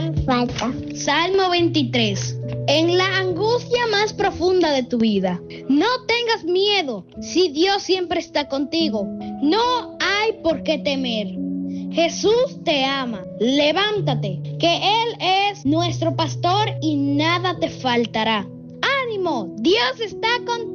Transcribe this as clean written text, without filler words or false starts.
me falta. Salmo 23. En la angustia más profunda de tu vida, no tengas miedo si Dios siempre está contigo. No hay por qué temer. Jesús te ama. Levántate, que Él es nuestro pastor y nada te faltará. ¡Ánimo! Dios está contigo.